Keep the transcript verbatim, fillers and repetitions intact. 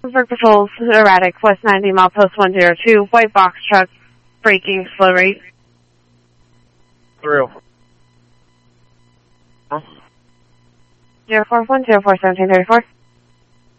Pittsburgh Patrols, erratic, West ninety, mile post one zero two, white box truck, braking, slow rate. Through. Huh? zero four one zero four seventeen thirty four.